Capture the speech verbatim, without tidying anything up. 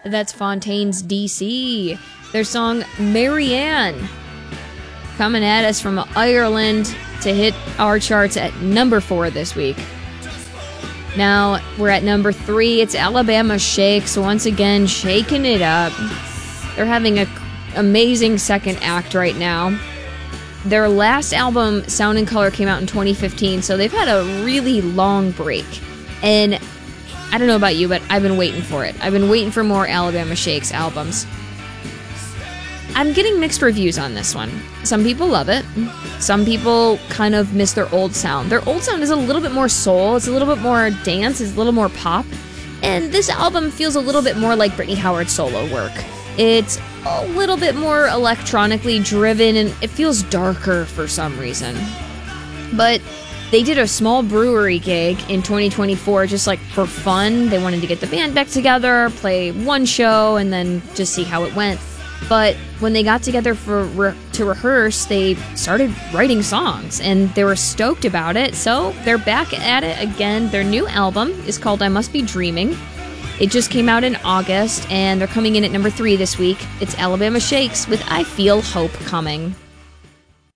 That's Fontaine's D C. Their song Marianne, coming at us from Ireland to hit our charts at number four this week. Now, we're at number three. It's Alabama Shakes, once again shaking it up. They're having an amazing second act right now. Their last album, Sound and Color, came out in twenty fifteen, so they've had a really long break. And I don't know about you, but I've been waiting for it. I've been waiting for more Alabama Shakes albums. I'm getting mixed reviews on this one. Some people love it. Some people kind of miss their old sound. Their old sound is a little bit more soul. It's a little bit more dance. It's a little more pop. And this album feels a little bit more like Brittany Howard's solo work. It's a little bit more electronically driven, and it feels darker for some reason. But they did a small brewery gig in twenty twenty-four just like for fun. They wanted to get the band back together, play one show, and then just see how it went. But when they got together for re- to rehearse, they started writing songs, and they were stoked about it, so they're back at it again. Their new album is called I Must Be Dreaming. It just came out in August, and they're coming in at number three this week. It's Alabama Shakes with I Feel Hope Coming.